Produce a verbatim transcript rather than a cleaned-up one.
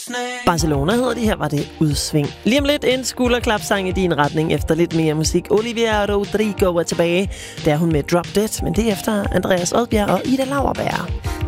Barcelona hedder de, her var det Udsving. Lige om lidt en skulderklapsang i din retning efter lidt mere musik. Olivia Rodrigo er tilbage, der hun med Drop Dead, men det er efter Andreas Odbjerg og Ida Lauerberg.